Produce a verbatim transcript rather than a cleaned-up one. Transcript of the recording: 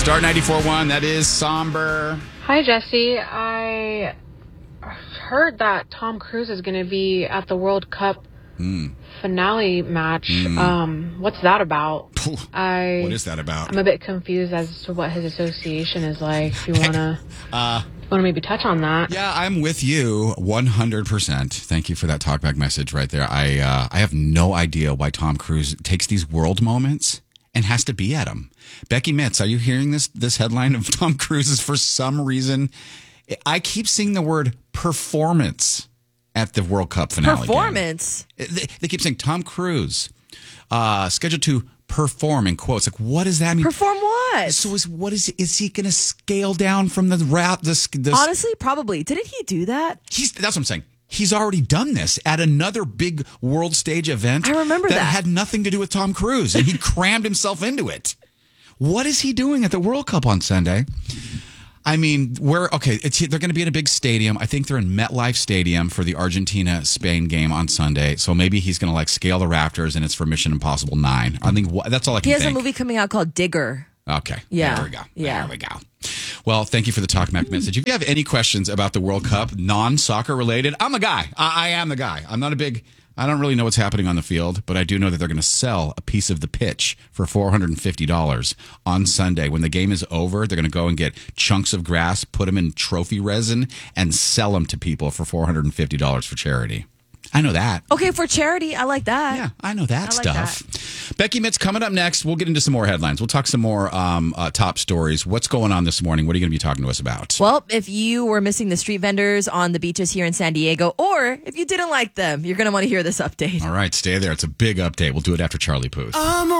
Star ninety-four point one, that is Somber. Hi, Jesse. I heard that Tom Cruise is going to be at the World Cup mm. finale match. Mm. Um, what's that about? I, what is that about? I'm a bit confused as to what his association is like. If you want to uh, want to maybe touch on that. Yeah, I'm with you one hundred percent. Thank you for that talkback message right there. I uh, I have no idea why Tom Cruise takes these world moments and has to be at them. Becky Mitz, are you hearing this this headline of Tom Cruise's for some reason? I keep seeing the word performance at the World Cup finale. Performance? They, they keep saying Tom Cruise uh, scheduled to perform in quotes. Like, what does that mean? Perform what? So is what is is he going to scale down from the rap? This, this honestly, probably. Didn't he do that? He's that's what I'm saying. He's already done this at another big world stage event. I remember that. That had nothing to do with Tom Cruise, and he crammed himself into it. What is he doing at the World Cup on Sunday? I mean, we're okay. It's, they're going to be in a big stadium. I think they're in MetLife Stadium for the Argentina-Spain game on Sunday. So maybe he's going to like scale the rafters, and it's for Mission Impossible nine. I think that's all I can think. He has think. a movie coming out called Digger. Okay. Yeah. There we go. Yeah. There we go. Well, thank you for the talk back message. If you have any questions about the World Cup, non-soccer related, I'm the guy. I, I am the guy. I'm not a big, I don't really know what's happening on the field, but I do know that they're going to sell a piece of the pitch for four hundred fifty dollars on Sunday. When the game is over, they're going to go and get chunks of grass, put them in trophy resin, and sell them to people for four hundred fifty dollars for charity. I know that. Okay, for charity, I like that. Yeah, I know that I like stuff. That. Becky Mitz, coming up next, we'll get into some more headlines. We'll talk some more um, uh, top stories. What's going on this morning? What are you going to be talking to us about? Well, if you were missing the street vendors on the beaches here in San Diego, or if you didn't like them, you're going to want to hear this update. All right, stay there. It's a big update. We'll do it after Charlie Puth.